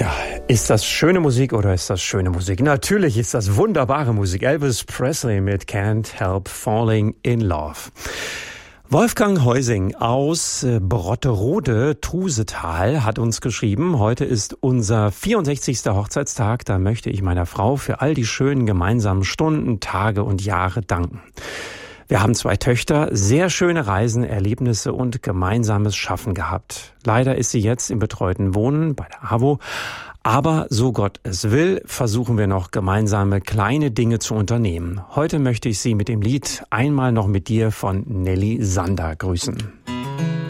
Tja, ist das schöne Musik oder ist das schöne Musik? Natürlich ist das wunderbare Musik. Elvis Presley mit Can't Help Falling in Love. Wolfgang Heusing aus Brotterode, Trusetal, hat uns geschrieben, heute ist unser 64. Hochzeitstag, da möchte ich meiner Frau für all die schönen gemeinsamen Stunden, Tage und Jahre danken. Wir haben 2 Töchter, sehr schöne Reisen, Erlebnisse und gemeinsames Schaffen gehabt. Leider ist sie jetzt im betreuten Wohnen bei der AWO. Aber so Gott es will, versuchen wir noch gemeinsame kleine Dinge zu unternehmen. Heute möchte ich Sie mit dem Lied Einmal noch mit dir von Nelly Sander grüßen.